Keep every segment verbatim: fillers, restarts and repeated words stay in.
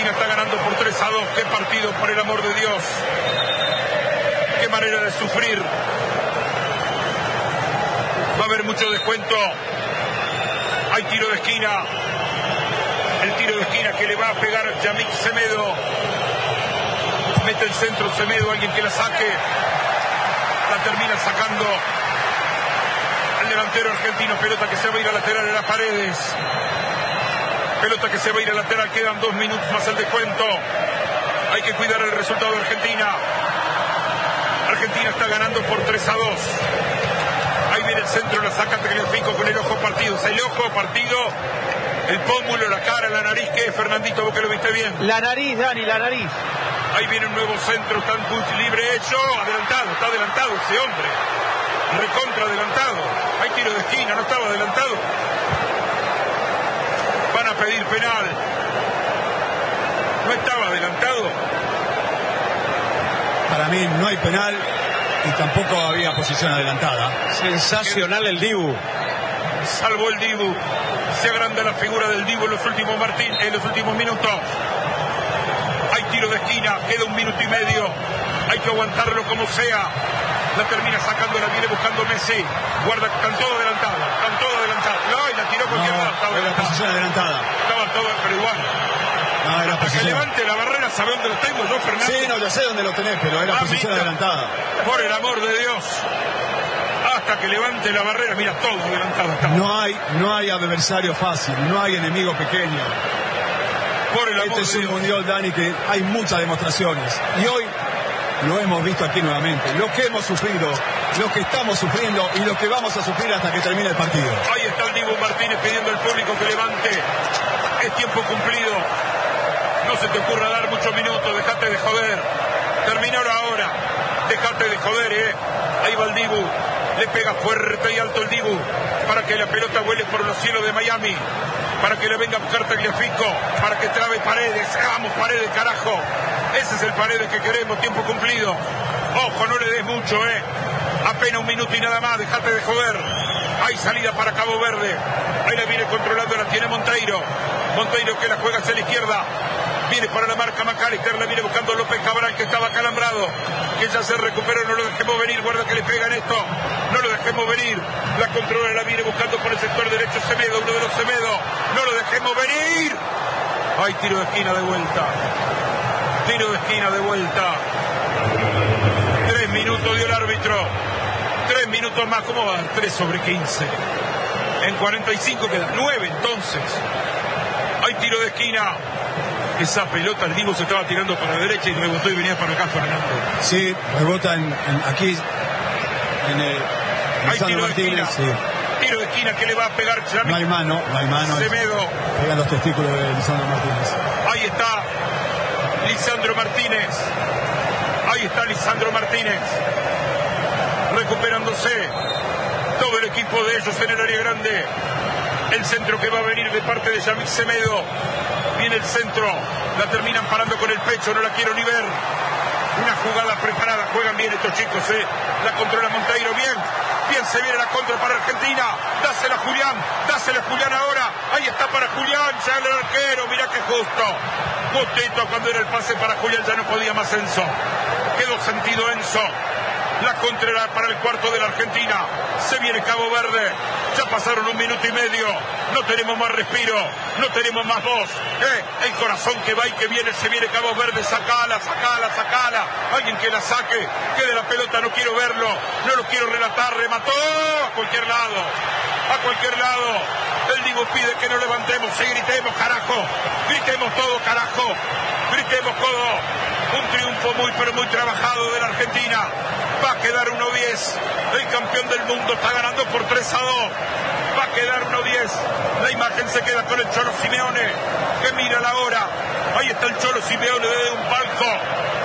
Argentina está ganando por tres a dos. Qué partido, por el amor de Dios. Qué manera de sufrir. Va a haber mucho descuento. Hay tiro de esquina. El tiro de esquina que le va a pegar Yamik Semedo. Mete el centro Semedo, alguien que la saque. La termina sacando el delantero argentino. Pelota que se va a ir a lateral en las Paredes. Pelota que se va a ir a lateral. Quedan dos minutos más el descuento. Hay que cuidar el resultado de Argentina. Argentina está ganando por tres a dos. Ahí viene el centro, la saca Tagliafico con el ojo partido. El ojo partido, el pómulo, la cara, la nariz. ¿Qué es, Fernandito? Vos que lo viste bien. La nariz, Dani, la nariz. Ahí viene un nuevo centro, está libre hecho. Adelantado, está adelantado ese hombre. Recontra adelantado. Hay tiro de esquina, no estaba adelantado. Van a pedir penal. No estaba adelantado. Para mí no hay penal y tampoco había posición adelantada. Sensacional el Dibu. Salvó el Dibu. Se agranda la figura del Dibu en los últimos, Martín, en los últimos minutos. Hay tiro de esquina, queda un minuto y medio. Hay que aguantarlo como sea. La termina sacando, la viene buscando Messi. Guarda, están todos adelantados. Están todos adelantados. No, y la tiró cualquier lado. No, era posición adelantada. Estaban todos, pero igual. No, era Hasta posición. que levante la barrera, ¿sabe dónde lo tengo yo, Fernando? Sí, no, yo sé dónde lo tenés, pero era Mamita, posición adelantada. Por el amor de Dios. Hasta que levante la barrera, mira, todo adelantado está. No hay, no hay adversario fácil, no hay enemigo pequeño. Por el amor Este es de un Dios. mundial, Dani, que hay muchas demostraciones. Y hoy lo hemos visto aquí nuevamente. Lo que hemos sufrido, lo que estamos sufriendo y lo que vamos a sufrir hasta que termine el partido. Ahí está el Dibu Martínez pidiendo al público que levante. Es tiempo cumplido. No se te ocurra dar muchos minutos, dejate de joder. Terminaron ahora. Dejate de joder, eh. Ahí va el Dibu. Le pega fuerte y alto el Dibu para que la pelota vuele por los cielos de Miami. Para que le venga a buscar Tagliafico. Para que trabe Paredes. Vamos, Paredes, carajo. Ese es el Paredes que queremos. Tiempo cumplido. Ojo, no le des mucho, eh. Apenas un minuto y nada más. Dejate de joder. Hay salida para Cabo Verde. Ahí la viene controlando, la tiene Monteiro. Monteiro que la juega hacia la izquierda. Viene para la marca McAllister, la viene buscando López Cabral, que estaba calambrado, que ya se recuperó. No lo dejemos venir, guarda que le pegan esto. No lo dejemos venir. La controla, la viene buscando por el sector derecho Semedo, uno de los Semedo. No lo dejemos venir. Hay tiro de esquina de vuelta. Tiro de esquina de vuelta. Tres minutos dio el árbitro. Tres minutos más. ¿Cómo va? Tres sobre quince. En cuarenta y cinco quedan nueve entonces. Hay tiro de esquina. Esa pelota, el Dibu se estaba tirando para la derecha y rebotó y venía para acá, Fernando. Sí, rebota en, en, aquí en el Hay tiro de esquina. Sí. Tiro de esquina que le va a pegar Yamik. No hay mano, no hay mano. Semedo. Pegan los testículos de Lisandro Martínez. Ahí está Lisandro Martínez. Ahí está Lisandro Martínez. Recuperándose todo el equipo de ellos en el área grande. El centro que va a venir de parte de Yamik Semedo. Viene el centro. La terminan parando con el pecho. No la quiero ni ver. Una jugada preparada. Juegan bien estos chicos, ¿eh? La controla Monteiro. Bien. Bien se viene la contra para Argentina. Dásela a Julián. Dásela a Julián ahora. Ahí está para Julián. Ya el arquero. Mirá que justo. Justito cuando era el pase para Julián. Ya no podía más Enzo. Quedó sentido Enzo. La contra era para el cuarto de la Argentina. Se viene Cabo Verde. Ya pasaron un minuto y medio. No tenemos más respiro. No tenemos más voz. Eh, el corazón que va y que viene. Se viene Cabo Verde. Sacala, sacala, sacala. Alguien que la saque. Quede la pelota. No quiero verlo. No lo quiero relatar. Remató a cualquier lado. A cualquier lado. El Dibu pide que nos levantemos. Sí, gritemos, carajo. Gritemos todo, carajo. Gritemos todo. Un triunfo muy, pero muy trabajado de la Argentina. Va a quedar uno diez. El campeón del mundo está ganando por tres a dos. Va a quedar uno diez. La imagen se queda con el Cholo Simeone, que mira la hora. Ahí está el Cholo Simeone desde un palco. Eh,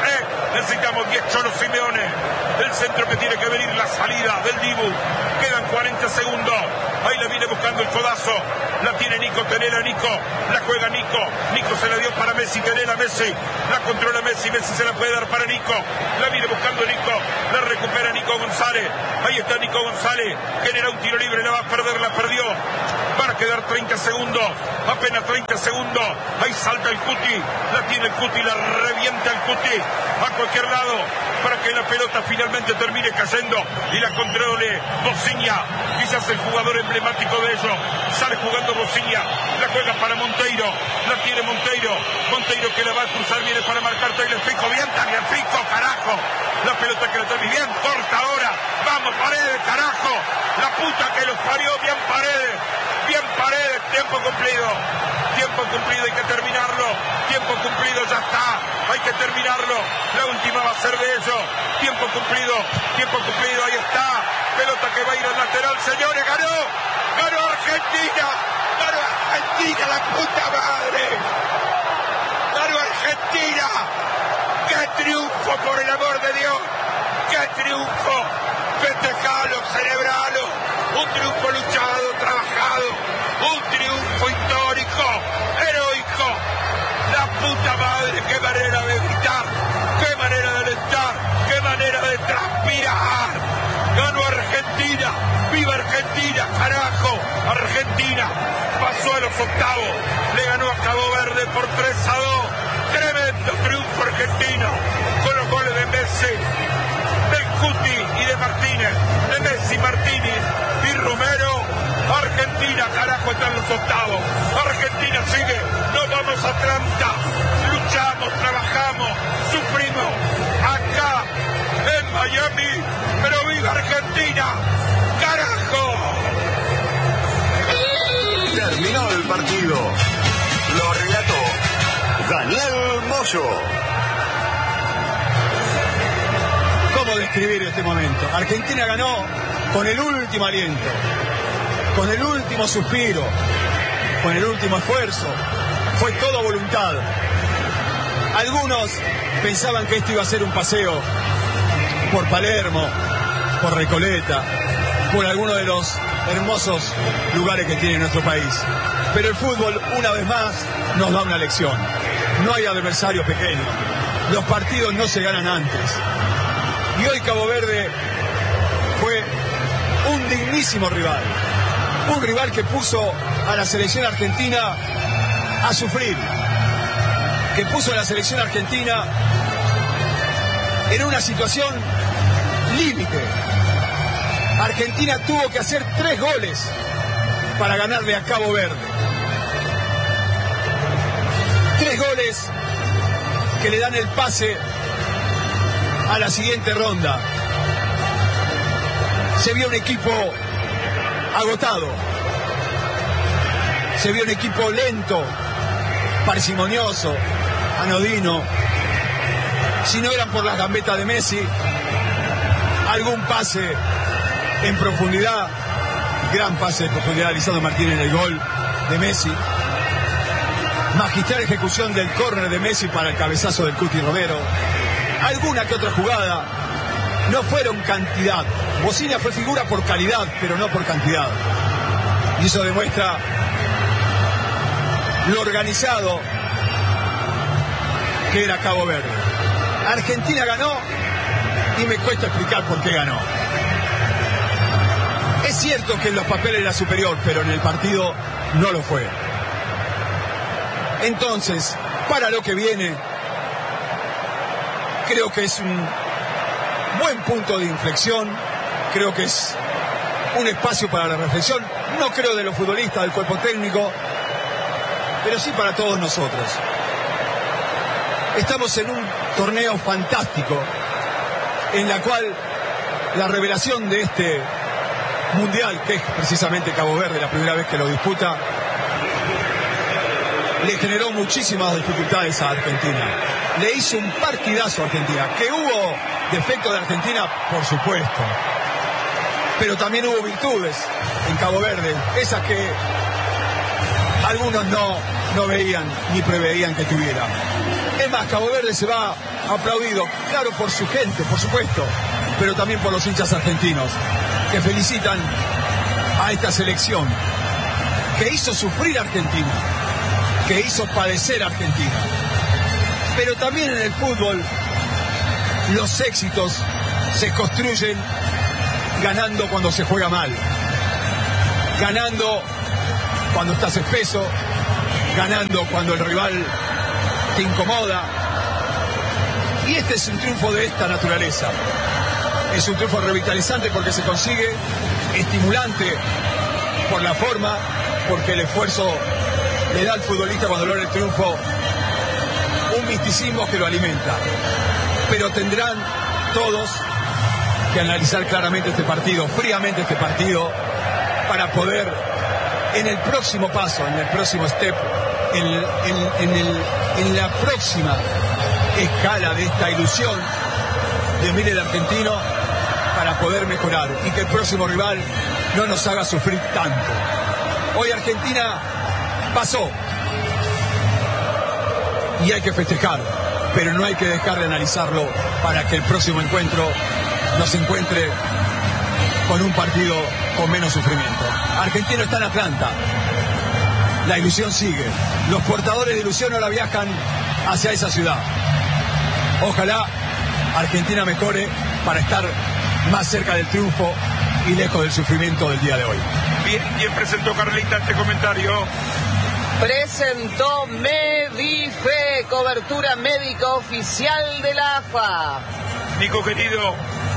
Necesitamos diez Cholo Simeone. El centro que tiene que venir, la salida del Dibu. Quedan cuarenta segundos. Ahí la viene buscando el codazo. La tiene Nico, Tenela, Nico. La juega Nico. Nico se la dio para Messi, Tenela, Messi. La controla Messi, Messi se la puede dar para Nico. La viene buscando Nico. La recupera Nico González. Ahí está Nico González. Genera un tiro libre, la va a perder, la perdió. Van a quedar treinta segundos. Apenas treinta segundos. Ahí salta el Cuti. La tiene el Cuti, la revienta el Cuti. A cualquier lado. Para que la pelota finalmente termine cayendo y la controle Bociña, quizás el jugador emblemático de ellos. Sale jugando Bociña, la juega para Monteiro, la tiene Monteiro, Monteiro que la va a cruzar, viene para marcar Tagliafico, bien Tagliafico, carajo, la pelota que la trae bien, corta ahora, vamos Paredes, carajo, la puta que los parió, bien Paredes, bien Paredes, tiempo cumplido, tiempo cumplido, hay que terminarlo, tiempo cumplido, ya está, hay que terminarlo, la última va a ser de ellos, tiempo cumplido, tiempo cumplido, ahí está, pelota que va a ir al lateral, señores, ganó, ganó Argentina, ganó Argentina, la puta madre, ganó Argentina, qué triunfo por el amor de Dios, qué triunfo, festejalo, celebralo, un triunfo luchado, trabajado, un triunfo histórico, heroico, la puta madre, qué manera de gritar, qué manera de alentar, qué manera de transpirar. Ganó Argentina, viva Argentina, carajo, Argentina pasó a los octavos, le ganó a Cabo Verde por tres a dos, tremendo triunfo argentino, con los goles de Messi, del Cuti y de Martínez, de Messi, Martínez y Romero. Argentina, carajo, está en los octavos. Argentina sigue, nos vamos a Atlanta, luchamos, trabajamos, sufrimos acá en Miami, pero viva Argentina, carajo. Terminó el partido. Lo relató Daniel Moyo. ¿Cómo describir este momento? Argentina ganó con el último aliento, con el último suspiro, con el último esfuerzo. Fue todo voluntad. Algunos pensaban que esto iba a ser un paseo por Palermo, por Recoleta, por alguno de los hermosos lugares que tiene nuestro país. Pero el fútbol, una vez más, nos da una lección. No hay adversario pequeño. Los partidos no se ganan antes. Y hoy Cabo Verde fue un dignísimo rival. Un rival que puso a la selección argentina a sufrir. Que puso a la selección argentina en una situación límite. Argentina tuvo que hacer tres goles para ganarle a Cabo Verde. Tres goles que le dan el pase a la siguiente ronda. Se vio un equipo agotado. Se vio un equipo lento, parsimonioso, anodino. Si no eran por las gambetas de Messi, algún pase en profundidad, gran pase de profundidad de Lisandro Martínez en el gol de Messi. Magistral ejecución del córner de Messi para el cabezazo del Cuti Romero. Alguna que otra jugada, no fueron cantidad. Bociña fue figura por calidad, pero no por cantidad. Y eso demuestra lo organizado que era Cabo Verde. Argentina ganó y me cuesta explicar por qué ganó. Es cierto que en los papeles era superior, pero en el partido no lo fue. Entonces, para lo que viene, creo que es un buen punto de inflexión, creo que es un espacio para la reflexión, no creo de los futbolistas, del cuerpo técnico, pero sí para todos nosotros. Estamos en un torneo fantástico, en la cual la revelación de este mundial, que es precisamente Cabo Verde, la primera vez que lo disputa, le generó muchísimas dificultades a Argentina. Le hizo un partidazo a Argentina. Que hubo defectos de Argentina, por supuesto. Pero también hubo virtudes en Cabo Verde. Esas que algunos no, no veían ni preveían que tuviera. Es más, Cabo Verde se va aplaudido, claro, por su gente, por supuesto, pero también por los hinchas argentinos, que felicitan a esta selección, que hizo sufrir a Argentina, que hizo padecer a Argentina. Pero también en el fútbol, los éxitos se construyen ganando cuando se juega mal, ganando cuando estás espeso, ganando cuando el rival te incomoda. Y este es un triunfo de esta naturaleza. Es un triunfo revitalizante porque se consigue, estimulante por la forma, porque el esfuerzo le da al futbolista cuando logra el triunfo un misticismo que lo alimenta. Pero tendrán todos que analizar claramente este partido, fríamente este partido, para poder en el próximo paso, en el próximo step, en, en, en, el, en la próxima escala de esta ilusión de Miguel el argentino, para poder mejorar y que el próximo rival no nos haga sufrir tanto. Hoy Argentina pasó y hay que festejar, pero no hay que dejar de analizarlo para que el próximo encuentro nos encuentre con un partido con menos sufrimiento. Argentina está en Atlanta, la ilusión sigue, los portadores de ilusión ahora viajan hacia esa ciudad. Ojalá Argentina mejore para estar más cerca del triunfo y lejos del sufrimiento del día de hoy. Bien, ¿quién presentó, Carlita, este comentario? Presentó Medife, cobertura médica oficial de la A F A. Nico, querido.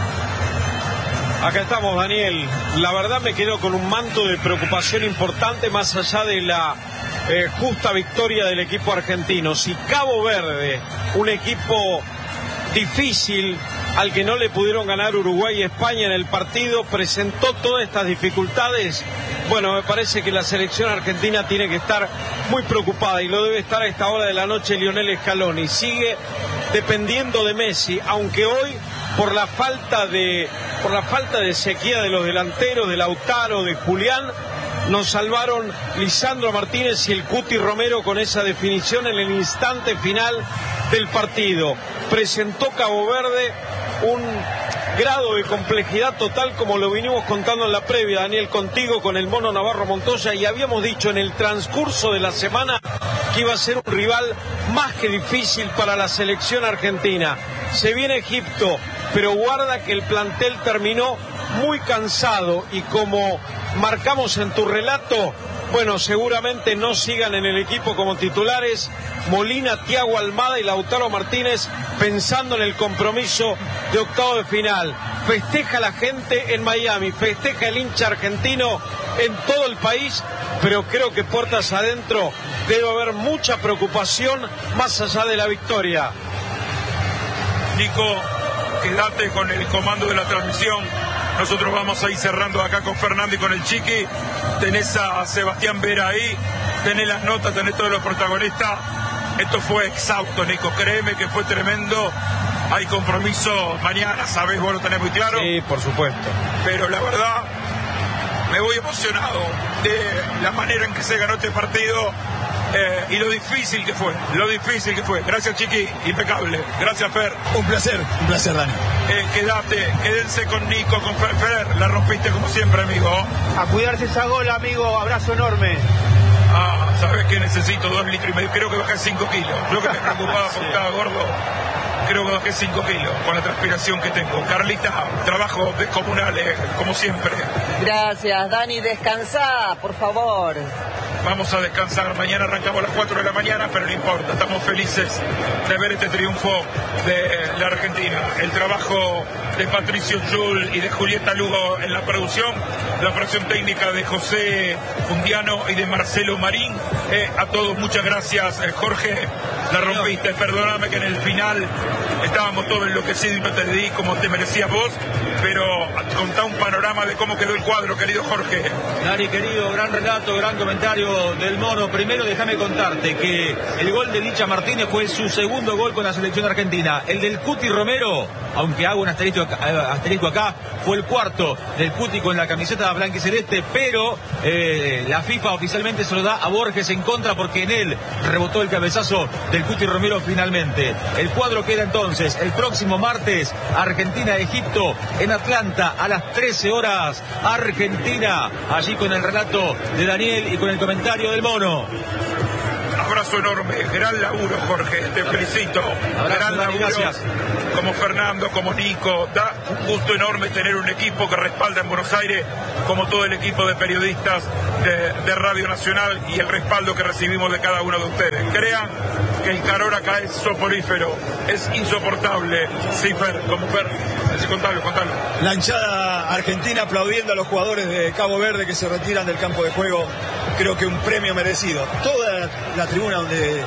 Acá estamos, Daniel. La verdad me quedo con un manto de preocupación importante más allá de la eh, justa victoria del equipo argentino. Si Cabo Verde, un equipo difícil al que no le pudieron ganar Uruguay y España en el partido, presentó todas estas dificultades, bueno, me parece que la selección argentina tiene que estar muy preocupada y lo debe estar a esta hora de la noche Lionel Scaloni. Sigue dependiendo de Messi, aunque hoy por la falta de por la falta de sequía de los delanteros, de Lautaro, de Julián, nos salvaron Lisandro Martínez y el Cuti Romero con esa definición en el instante final del partido. Presentó Cabo Verde un grado de complejidad total, como lo vinimos contando en la previa, Daniel, contigo, con el Mono Navarro Montoya, y habíamos dicho en el transcurso de la semana que iba a ser un rival más que difícil para la selección argentina. Se viene Egipto, pero guarda que el plantel terminó muy cansado y, como marcamos en tu relato, bueno, seguramente no sigan en el equipo como titulares Molina, Thiago Almada y Lautaro Martínez, pensando en el compromiso de octavo de final. Festeja la gente en Miami, festeja el hincha argentino en todo el país, pero creo que puertas adentro debe haber mucha preocupación más allá de la victoria. Nico, quédate con el comando de la transmisión. Nosotros vamos a ir cerrando acá con Fernando y con el Chiqui. Tenés a Sebastián Vera ahí, tenés las notas, tenés todos los protagonistas. Esto fue exhausto, Nico, créeme que fue tremendo. Hay compromiso mañana, sabés, vos lo tenés muy claro. Sí, por supuesto. Pero la verdad, me voy emocionado de la manera en que se ganó este partido. Eh, y lo difícil que fue, lo difícil que fue. Gracias, Chiqui, impecable. Gracias, Fer. Un placer, un placer, Dani. Eh, quédate, quédense con Nico, con Fer. Fer, la rompiste como siempre, amigo. A cuidarse esa gola, amigo. Abrazo enorme. Ah, sabes que necesito dos litros y medio. Creo que bajé cinco kilos. Yo que me preocupaba porque estaba gordo, creo que bajé cinco kilos con la transpiración que tengo. Carlita, trabajo descomunal, eh, como siempre. Gracias, Dani. Descansá, por favor. Vamos a descansar, mañana arrancamos a las cuatro de la mañana, pero no importa, estamos felices de ver este triunfo de la Argentina. El trabajo de Patricio Yul y de Julieta Lugo en la producción, la producción técnica de José Fundiano y de Marcelo Marín. Eh, a todos muchas gracias, eh, Jorge, la rompiste, perdóname que en el final estábamos todos enloquecidos y no te di como te merecías vos, pero contá un panorama de cómo quedó el cuadro, querido Jorge. Dani, querido, gran relato, gran comentario. comentario del Mono. Primero déjame contarte que el gol de Licha Martínez fue su segundo gol con la selección argentina. El del Cuti Romero, aunque hago un asterisco acá, asterisco acá fue el cuarto del Cuti con la camiseta blanquiceleste, pero eh, la FIFA oficialmente se lo da a Borges en contra porque en él rebotó el cabezazo del Cuti Romero finalmente. El cuadro queda entonces el próximo martes, Argentina-Egipto en Atlanta a las trece horas. Argentina, allí con el relato de Daniel y con el comentario del Mono. Abrazo enorme, gran laburo, Jorge, te felicito. Abrazo, gran laburo, gracias. Como Fernando, como Nico, da un gusto enorme tener un equipo que respalda en Buenos Aires, como todo el equipo de periodistas de, de Radio Nacional y el respaldo que recibimos de cada uno de ustedes. Crean que el calor acá es soporífero, es insoportable. Sí, Fer, como Fer, sí, contalo, contalo. La hinchada argentina aplaudiendo a los jugadores de Cabo Verde que se retiran del campo de juego, creo que un premio merecido. Toda la tribuna donde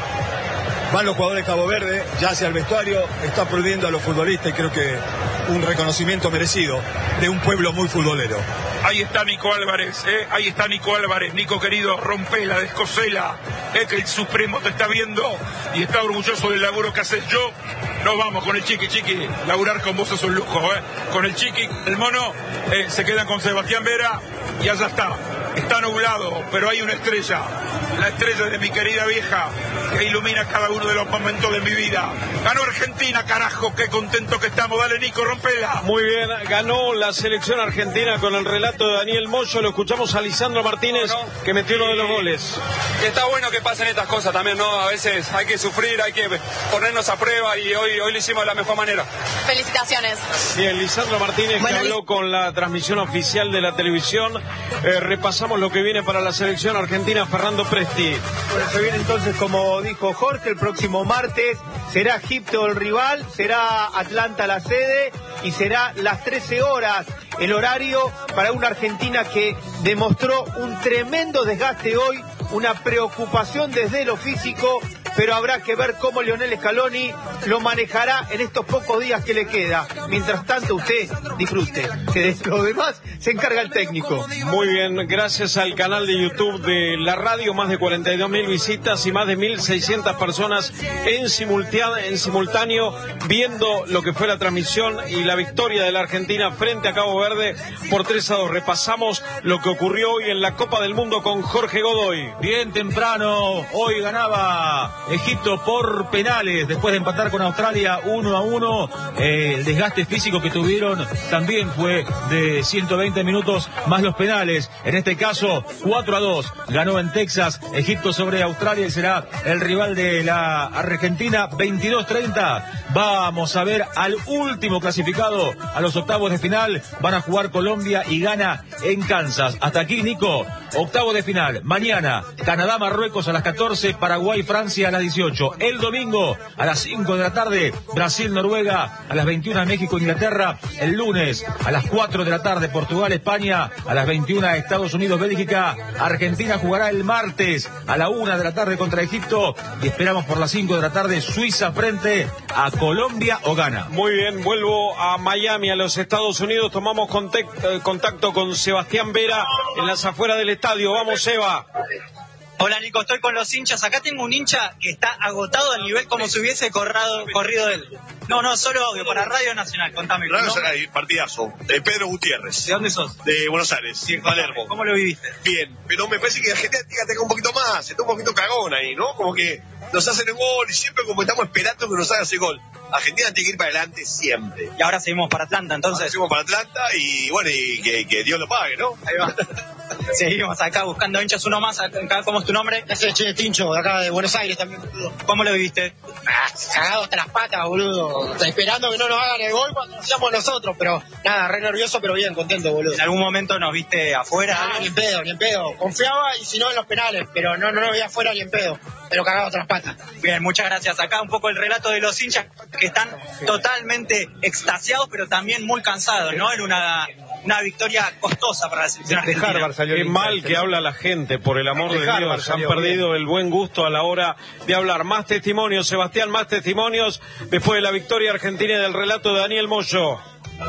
van los jugadores de Cabo Verde, ya hacia el vestuario, está aplaudiendo a los futbolistas y creo que un reconocimiento merecido de un pueblo muy futbolero. Ahí está Nico Álvarez, ¿eh? Ahí está Nico Álvarez. Nico querido, rompela, descosela, es que el Supremo te está viendo y está orgulloso del laburo que haces. Yo, nos vamos con el Chiqui, Chiqui, laburar con vos es un lujo, ¿eh? Con el Chiqui, el Mono, eh, se quedan con Sebastián Vera y allá está. Está nublado, pero hay una estrella, la estrella de mi querida vieja, que ilumina cada uno de los momentos de mi vida. Ganó Argentina, carajo, qué contento que estamos. Dale, Nico, rompela. Muy bien, ganó la selección argentina con el relato de Daniel Moyo. Lo escuchamos a Lisandro Martínez, bueno, que metió uno de los goles. Que está bueno que pasen estas cosas también, ¿no? A veces hay que sufrir, hay que ponernos a prueba y hoy, hoy lo hicimos de la mejor manera. Felicitaciones. Bien, Lisandro Martínez, bueno, que habló con la transmisión oficial de la televisión. Eh, repasamos lo que viene para la selección argentina. Fernando Presti. Bueno, se viene entonces, como dijo Jorge, el próximo martes será Egipto el rival, será Atlanta la sede y será las trece horas el horario para una Argentina que demostró un tremendo desgaste hoy, una preocupación desde lo físico, pero habrá que ver cómo Lionel Scaloni lo manejará en estos pocos días que le queda. Mientras tanto, usted disfrute, que de lo demás se encarga el técnico. Muy bien, gracias al canal de YouTube de la radio, más de cuarenta y dos mil visitas y más de mil seiscientas personas en, simultáneo, en simultáneo viendo lo que fue la transmisión y la victoria de la Argentina frente a Cabo Verde por tres a dos. Repasamos lo que ocurrió hoy en la Copa del Mundo con Jorge Godoy. Bien temprano, hoy ganaba Egipto por penales después de empatar con Australia uno a uno. Eh, el desgaste físico que tuvieron también fue de ciento veinte minutos más los penales. En este caso cuatro a dos ganó en Texas Egipto sobre Australia y será el rival de la Argentina. Veintidós treinta vamos a ver al último clasificado a los octavos de final. Van a jugar Colombia y Ghana en Kansas. Hasta aquí, Nico, octavo de final. Mañana Canadá Marruecos a las catorce, Paraguay Francia a las dieciocho. El domingo a las cinco de la tarde Brasil Noruega, a las veintiuna México Inglaterra. El lunes a las cuatro de la tarde Portugal España, a las veintiuna Estados Unidos Bélgica. Argentina jugará el martes a la una de la tarde contra Egipto y esperamos por las cinco de la tarde Suiza frente a Colombia o Ghana. Muy bien, vuelvo a Miami, a los Estados Unidos. Tomamos contacto, contacto con Sebastián Vera en las afueras del estadio. Vamos, Seba. Hola, Nico, estoy con los hinchas. Acá tengo un hincha que está agotado al nivel como si hubiese corrado, corrido él. No, no, solo audio, para Radio Nacional. Contame. Radio Nacional, partidazo. De Pedro Gutiérrez. ¿De dónde sos? De Buenos Aires, sí, Palermo. ¿Cómo lo viviste? Bien, pero me parece que la gente tiene que tener un poquito más. Está un poquito cagón ahí, ¿no? Como que nos hacen el gol y siempre como estamos esperando que nos haga ese gol. Argentina tiene que ir para adelante siempre. Y ahora seguimos para Atlanta, entonces. Ahora seguimos para Atlanta y bueno, y que, que Dios lo pague, ¿no? Ahí va. Seguimos acá buscando hinchas, uno más. Acá, ¿cómo es tu nombre? Ese es Che Tincho, de acá de Buenos Aires también, boludo. ¿Cómo lo viviste? Ah, cagado hasta las patas, boludo. Está esperando que no nos hagan el gol cuando nos seamos nosotros, pero nada, re nervioso, pero bien, contento, boludo. ¿En algún momento nos viste afuera? Ah, ni en pedo, ni en pedo. Confiaba y si no en los penales, pero no, no nos veía afuera ni en pedo. Pero cagado otras patas. Bien, muchas gracias. Acá un poco el relato de los hinchas que están totalmente extasiados, pero también muy cansados, ¿no? En una, una victoria costosa para la selección argentina. Qué mal que habla la gente, por el amor de Dios. Han perdido el buen gusto a la hora de hablar. Más testimonios, Sebastián, más testimonios después de la victoria argentina y del relato de Daniel Moyo.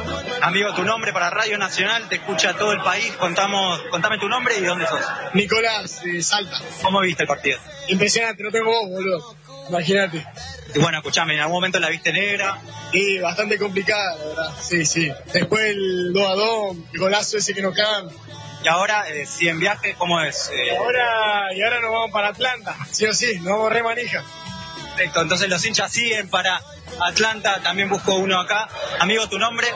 Amigo, tu nombre para Radio Nacional, te escucha todo el país. Contamos, contame tu nombre y dónde sos. Nicolás, eh, Salta. ¿Cómo viste el partido? Impresionante, no tengo voz, boludo. Imagínate. Y bueno, escuchame, ¿en algún momento la viste negra? Sí, bastante complicada, la verdad. Sí, sí. Después el dos a dos, el golazo ese que nos cagan. Y ahora, eh, si en viaje, ¿cómo es? Eh... Y ahora, y ahora nos vamos para Atlanta. Sí o sí, nos vamos re manija. Perfecto, entonces los hinchas siguen para Atlanta. También busco uno acá. Amigo, ¿tu nombre?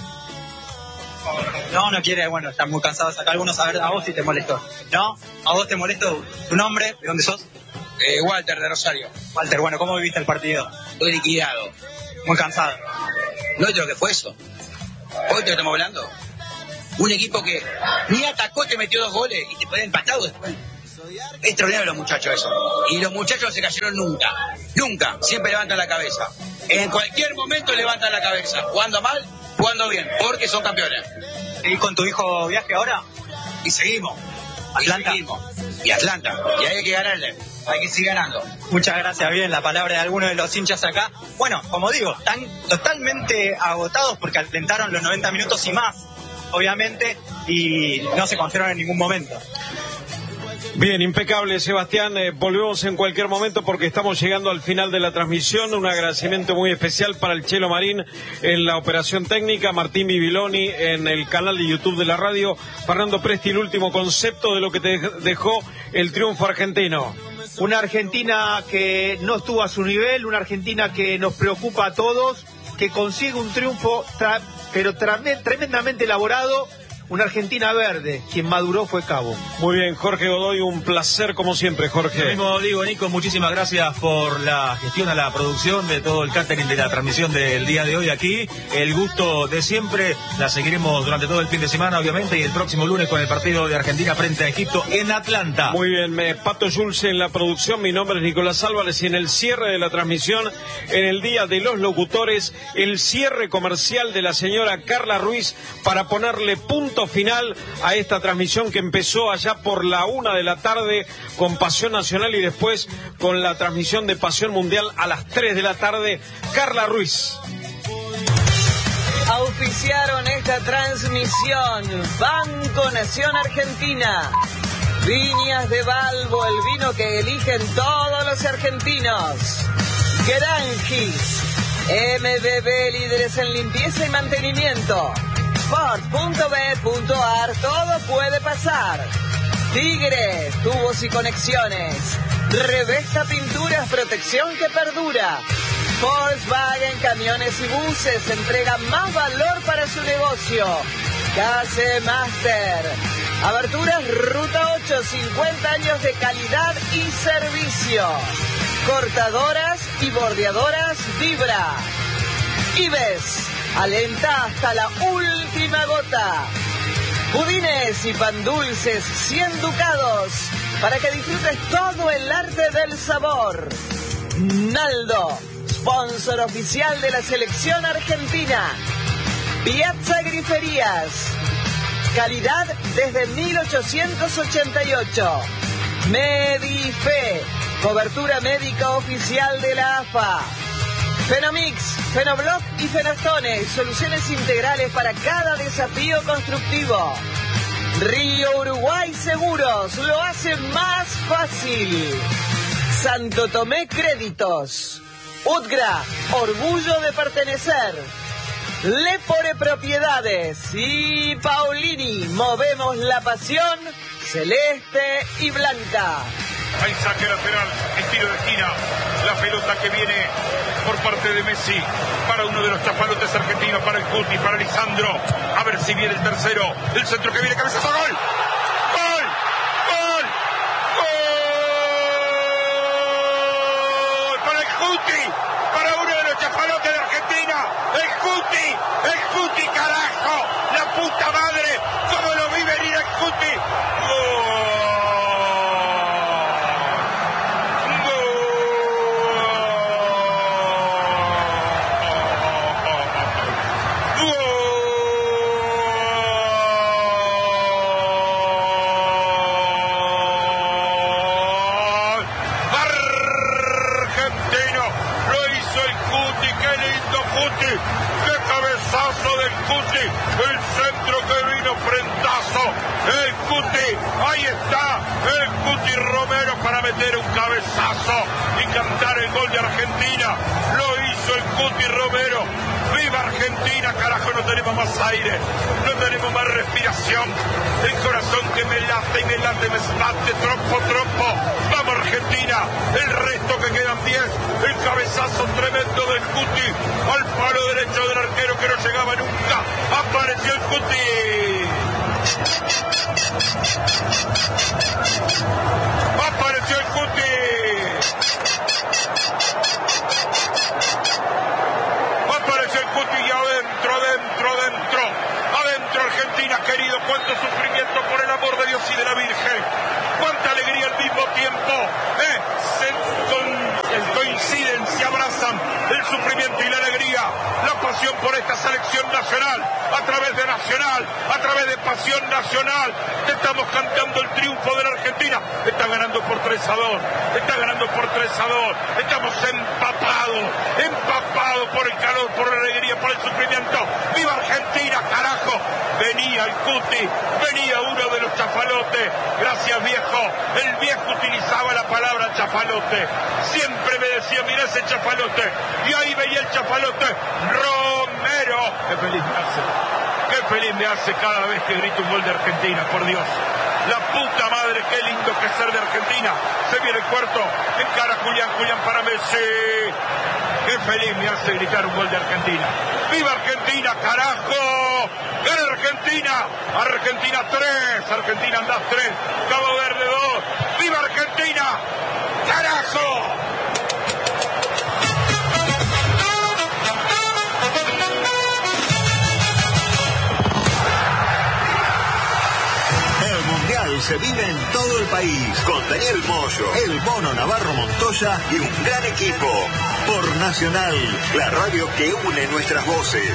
No, no quiere, bueno, están muy cansados acá algunos. A ver, a vos si te molestó. ¿No? ¿A vos te molestó tu nombre? ¿De dónde sos? Eh, Walter, de Rosario. Walter, bueno, ¿cómo viviste el partido? Estoy liquidado. Muy cansado. ¿No viste lo que fue eso? Hoy te estamos hablando. Un equipo que ni atacó, te metió dos goles y te podía empatado después. Extraordinario los muchachos eso. Y los muchachos no se cayeron nunca. Nunca. Siempre levantan la cabeza. En cualquier momento levantan la cabeza. Jugando mal, jugando bien. Porque son campeones. ¿Y con tu hijo viaje ahora? Y seguimos. Atlanta. Y seguimos. Y Atlanta. Y hay que ganarle. Hay que seguir ganando. Muchas gracias, bien, la palabra de algunos de los hinchas acá. Bueno, como digo, están totalmente agotados porque alentaron los noventa minutos y más, obviamente, y no se confiaron en ningún momento. Bien, impecable, Sebastián. Eh, volvemos en cualquier momento porque estamos llegando al final de la transmisión. Un agradecimiento muy especial para el Chelo Marín en la operación técnica, Martín Bibiloni en el canal de YouTube de la radio, Fernando Presti, el último concepto de lo que te dejó el triunfo argentino. Una Argentina que no estuvo a su nivel, una Argentina que nos preocupa a todos, que consigue un triunfo tra- pero tra- tremendamente elaborado. Una Argentina verde, quien maduró fue Cabo. Muy bien, Jorge Godoy, un placer como siempre, Jorge. Lo mismo digo, Nico, muchísimas gracias por la gestión a la producción de todo el catering de la transmisión del día de hoy aquí. El gusto de siempre, la seguiremos durante todo el fin de semana, obviamente, y el próximo lunes con el partido de Argentina frente a Egipto en Atlanta. Muy bien, me, Pato Yulce en la producción, mi nombre es Nicolás Álvarez y en el cierre de la transmisión, en el Día de los Locutores, el cierre comercial de la señora Carla Ruiz para ponerle punto final a esta transmisión que empezó allá por la una de la tarde con Pasión Nacional y después con la transmisión de Pasión Mundial a las tres de la tarde. Carla Ruiz. Auspiciaron esta transmisión Banco Nación Argentina, Viñas de Balbo, el vino que eligen todos los argentinos, Gerangis, M B B, líderes en limpieza y mantenimiento, Sport punto b punto a r, todo puede pasar. Tigre, tubos y conexiones. Revesta Pinturas, protección que perdura. Volkswagen, camiones y buses, entrega más valor para su negocio. K C Master. Aberturas Ruta ocho, cincuenta años de calidad y servicio. Cortadoras y bordeadoras Vibra. Ives, alenta hasta la última gota. Budines y pan dulces, cien ducados, para que disfrutes todo el arte del sabor. Naldo, sponsor oficial de la selección argentina. Piazza Griferías, calidad desde mil ochocientos ochenta y ocho. Medife, cobertura médica oficial de la A F A. Fenomix, Fenobloc y Fenostone, soluciones integrales para cada desafío constructivo. Río Uruguay Seguros, lo hace más fácil. Santo Tomé Créditos. Utgra, orgullo de pertenecer. Lepore Propiedades y Paulini, movemos la pasión celeste y blanca. Hay saque lateral, estilo de esquina, la pelota que viene por parte de Messi para uno de los chapalotes argentinos, para el Cuti, para Lisandro, a ver si viene el tercero, el centro que viene, cabezazo, gol, gol, gol, gol, para el Cuti, para uno de los chapalotes de Argentina, el Cuti, el Cuti, carajo, la puta madre, cómo lo vi venir el Cuti, gol. Cuti. ¡Qué cabezazo del Cuti! El centro que vino frentazo. El Cuti. Ahí está. El Cuti Romero para meter un cabezazo y cantar el gol de Argentina. Lo hizo el Cuti Romero. ¡Viva Argentina! Carajo, no tenemos más aire. No tenemos más respiración. El corazón que me late y me late, me bate trompo, trompo. ¡Vamos Argentina! El resto que quedan diez. El cabezazo tremendo del Cuti. Al palo derecho del arquero que no llegaba nunca. Apareció el Cuti. Apareció el Cuti. Apareció el Cuti y adentro, adentro, adentro. Adentro Argentina, querido. Cuánto sufrimiento por el amor de Dios y de la Virgen. Cuánta alegría al mismo tiempo. ¿Eh? Se con, coinciden, se abrazan el sufrimiento y la alegría. La pasión por esta selección nacional. A través de Nacional. A través de Pasión Nacional. Estamos cantando el triunfo de la Argentina. Está ganando por tres a dos. Está ganando por tres a dos. Estamos empapados. Empapados por el calor, por la alegría, por el sufrimiento. ¡Viva Argentina, carajo! Venía el Cuti. Venía uno de los chafalotes. Gracias, viejo. El viejo utilizaba la palabra chafalote. Siempre me decía, mira ese chafalote. Y ahí veía el chafalote. Romero. Qué feliz me hace. Qué feliz me hace cada vez que grito un gol de Argentina, por Dios. La puta madre, qué lindo que es ser de Argentina. Se viene el cuarto. Encara Julián, Julián para Messi. Qué feliz me hace gritar un gol de Argentina. ¡Viva Argentina, carajo! ¡Gana Argentina! Argentina tres. Argentina andás tres. Cabo Verde dos. ¡Viva Argentina! ¡Carajo! Se vive en todo el país con Daniel Moyo, el Mono Navarro Montoya y un gran equipo. Por Nacional, la radio que une nuestras voces.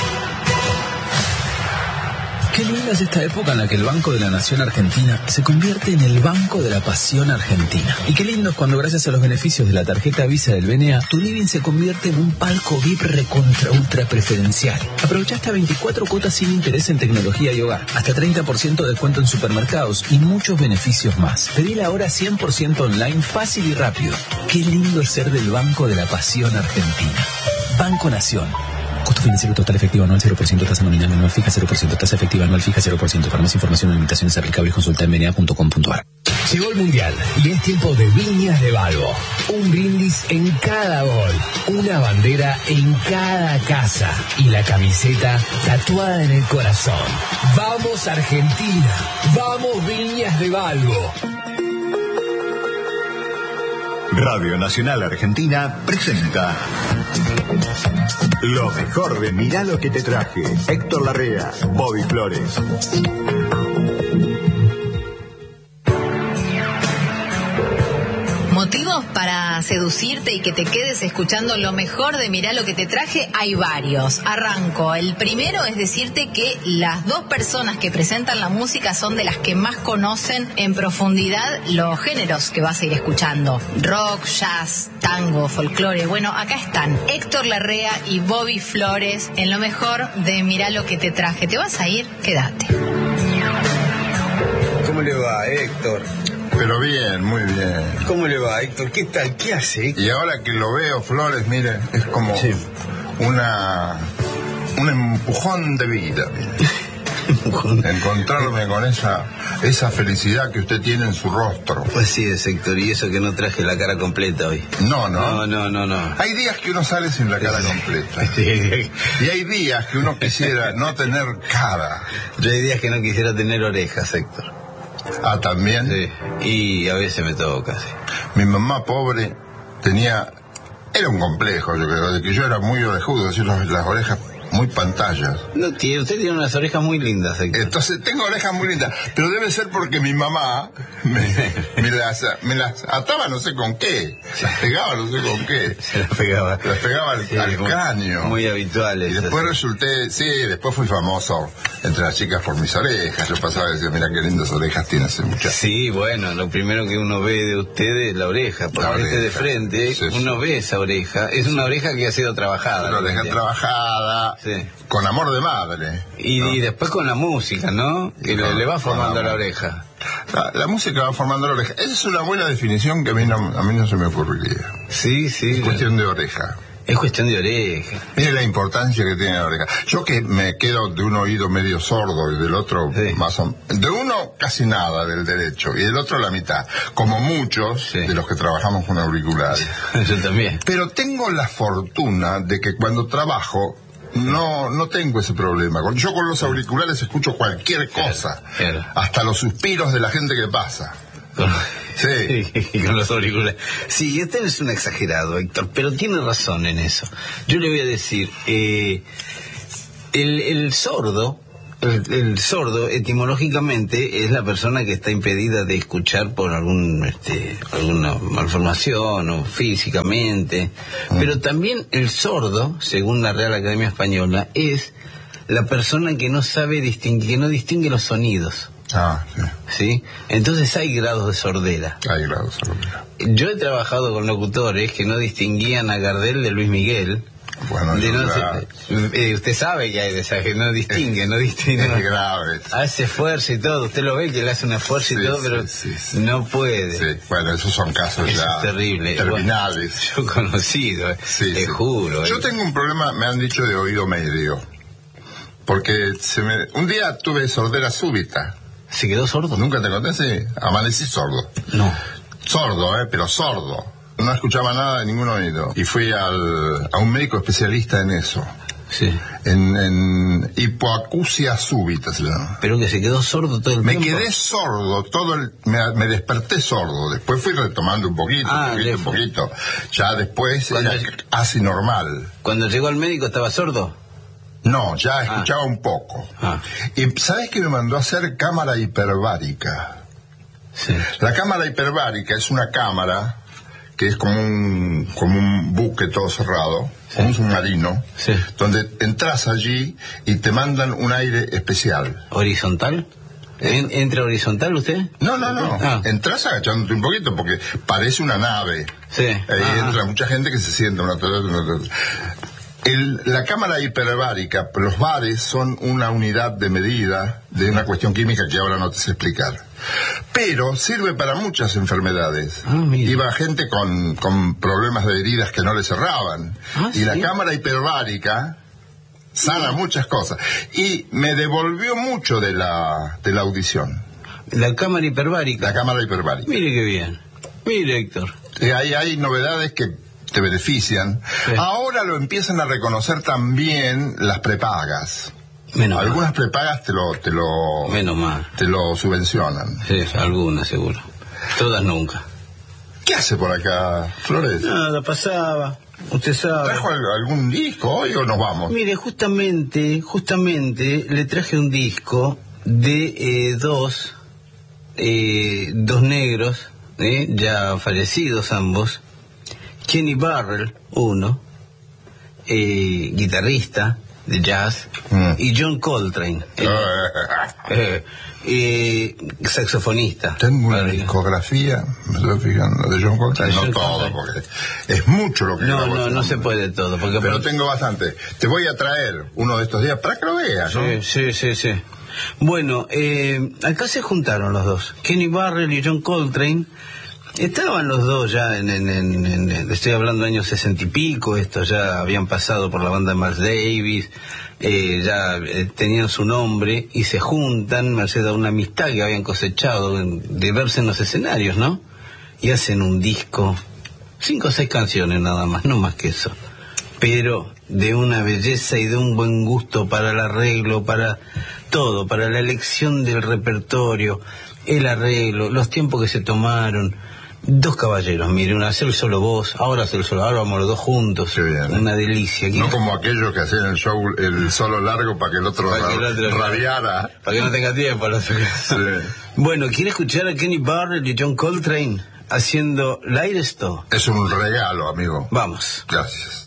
Qué linda es esta época en la que el Banco de la Nación Argentina se convierte en el Banco de la Pasión Argentina. Y qué lindo es cuando, gracias a los beneficios de la tarjeta Visa del B N A, tu living se convierte en un palco V I P recontra ultra preferencial. Aprovecha hasta veinticuatro cuotas sin interés en tecnología y hogar, hasta treinta por ciento de descuento en supermercados y muchos beneficios más. Pedila ahora cien por ciento online, fácil y rápido. Qué lindo es ser del Banco de la Pasión Argentina. Banco Nación. Costo financiero total efectivo anual cero por ciento, tasa nominal anual fija cero por ciento, tasa efectiva anual fija cero por ciento. Para más información o limitaciones aplicables consulta en b n a punto com punto a r. Llegó el Mundial y es tiempo de Viñas de Balbo. Un brindis en cada gol, una bandera en cada casa y la camiseta tatuada en el corazón. ¡Vamos Argentina! ¡Vamos Viñas de Balbo! Radio Nacional Argentina presenta lo mejor de Mirá lo que te traje. Héctor Larrea, Bobby Flores. Motivos para seducirte y que te quedes escuchando lo mejor de Mirá lo que te traje, hay varios. Arranco. El primero es decirte que las dos personas que presentan la música son de las que más conocen en profundidad los géneros que vas a ir escuchando. Rock, jazz, tango, folclore. Bueno, acá están Héctor Larrea y Bobby Flores en lo mejor de Mirá lo que te traje. ¿Te vas a ir? Quédate. ¿Cómo le va, Héctor? Pero bien, muy bien. ¿Cómo le va, Héctor? ¿Qué tal? ¿Qué hace, Héctor? Y ahora que lo veo, Flores, mire, es como sí. una un empujón de vida, mire. Encontrarme con esa esa felicidad que usted tiene en su rostro. Pues sí, es, Héctor, y eso que no traje la cara completa hoy. No, no. No, no, no, no. Hay días que uno sale sin la cara sí. completa. Sí. Y hay días que uno quisiera no tener cara. Yo hay días que no quisiera tener orejas, Héctor. Ah, ¿también? Sí, y a veces me toca, sí. Mi mamá pobre tenía... Era un complejo, yo creo, de que yo era muy orejudo, es decir, las, las orejas muy pantallas. No tiene, usted tiene unas orejas muy lindas. Héctor. Entonces tengo orejas muy lindas, pero debe ser porque mi mamá me, me, las, me las ataba no sé con qué, las pegaba no sé con qué. Se las pegaba. Las pegaba al, sí, al muy, cráneo. Muy habituales. Y después así. resulté, sí, después fui famoso entre las chicas por mis orejas. Yo pasaba y decía, mira qué lindas orejas tiene ese muchacho. Sí, bueno, lo primero que uno ve de usted es la oreja, porque La oreja. de frente sí, uno sí. ve esa oreja. Es una oreja que ha sido trabajada. Una oreja trabajada, sí. con amor de madre. Y, ¿no? y después con la música, ¿no? Que le, le va formando la oreja. La, la música va formando la oreja. Esa es una buena definición que a mí no, a mí no se me ocurriría. Sí, sí. Es cuestión de oreja. Es cuestión de oreja. Mire la importancia que tiene la oreja. Yo que me quedo de un oído medio sordo y del otro sí. más o menos. De uno casi nada, del derecho, y del otro la mitad. Como muchos sí. de los que trabajamos con auriculares. Yo también. Pero tengo la fortuna de que cuando trabajo no no tengo ese problema. Yo con los auriculares escucho cualquier cosa. Claro, claro. Hasta los suspiros de la gente que pasa. Sí. sí, con los auriculares. Sí, usted es un exagerado, Héctor, pero tiene razón en eso. Yo le voy a decir, eh, el, el sordo, el, el sordo etimológicamente es la persona que está impedida de escuchar por algún, este, alguna malformación o físicamente, mm. pero también el sordo, según la Real Academia Española, es la persona que no sabe distinguir, que no distingue los sonidos. Ah, sí. ¿Sí? Entonces hay grados de sordera. Hay grados de sordera. Yo he trabajado con locutores que no distinguían a Gardel de Luis Miguel. Bueno, de no la... se, eh, usted sabe que hay de esas que no distingue, no distingue. Es grave. Hace esfuerzo y todo. Usted lo ve que le hace un esfuerzo sí, y todo, pero sí, sí, sí. no puede. Sí. Bueno, esos son casos Eso ya es terrible. terminales. Bueno, yo he conocido, sí, te sí. juro. Yo eh. tengo un problema, me han dicho, de oído medio. Porque se me... un día tuve sordera súbita. ¿Se quedó sordo? ¿Nunca te conté? Sí, amanecí sordo. No. Sordo, ¿eh? Pero sordo. No escuchaba nada de ningún oído. Y fui al, a un médico especialista en eso. Sí. En, en hipoacusia súbita se llama. Pero que se quedó sordo todo el me tiempo. Me quedé sordo, todo el, me, me desperté sordo. Después fui retomando un poquito, ah, un poquito, un poquito. Ya después era casi normal. ¿Cuando llegó al médico estaba sordo? No, ya escuchaba ah. un poco. Ah. Y ¿sabes qué me mandó a hacer? Cámara hiperbárica. Sí. La cámara hiperbárica es una cámara que es como un como un buque todo cerrado, sí. como un submarino, sí. donde entras allí y te mandan un aire especial. ¿Horizontal? ¿En, ¿Entra horizontal usted? No, no, no. Ah. Entras agachándote un poquito porque parece una nave. Sí. Ahí ah. entra mucha gente que se sienta una... El, la cámara hiperbárica, los bares son una unidad de medida de una cuestión química que ahora no te sé explicar. Pero sirve para muchas enfermedades. Ah, iba gente con, con problemas de heridas que no le cerraban. Ah, y ¿sí? la cámara hiperbárica sana sí. muchas cosas. Y me devolvió mucho de la, de la audición. La cámara hiperbárica. La cámara hiperbárica. Mire qué bien. Mire, Héctor. Y hay, hay novedades que te benefician. Sí. Ahora lo empiezan a reconocer también las prepagas. Menos algunas mal. prepagas te lo te lo Menos mal. te lo subvencionan. Sí, algunas seguro. Todas nunca. ¿Qué hace por acá, Flores? Nada, pasaba. Usted sabe. ¿Trajo algún disco hoy o nos vamos? Mire, justamente, justamente le traje un disco de eh, dos eh, dos negros, eh, ya fallecidos ambos. Kenny Burrell, uno, eh, guitarrista de jazz, mm. y John Coltrane, el, eh, eh, saxofonista. Tengo una discografía, me estoy fijando, de John Coltrane, no John todo, Coltrane. Porque es mucho lo que... No, no, no se puede todo. Porque pero porque... tengo bastante. Te voy a traer uno de estos días para que lo veas, ¿no? Sí, sí, sí, sí. Bueno, eh, acá se juntaron los dos, Kenny Burrell y John Coltrane. Estaban los dos ya en, en, en, en estoy hablando de años sesenta y pico, estos ya habían pasado por la banda de Miles Davis, eh, ya eh, tenían su nombre y se juntan, merced a una amistad que habían cosechado en, de verse en los escenarios, ¿no? Y hacen un disco, cinco o seis canciones nada más, no más que eso, pero de una belleza y de un buen gusto para el arreglo, para todo, para la elección del repertorio, el arreglo, los tiempos que se tomaron. Dos caballeros, mire, una hacer solo vos, ahora hacer solo, ahora vamos los dos juntos. Qué bien, ¿eh? Una delicia. No como aquellos que hacían el show, el solo largo para que el otro, Para que el otro rabiara. Para que no tenga tiempo. No sé. Sí. Bueno, ¿quiere escuchar a Kenny Barrett y John Coltrane haciendo Light Stone? Es un regalo, amigo. Vamos. Gracias.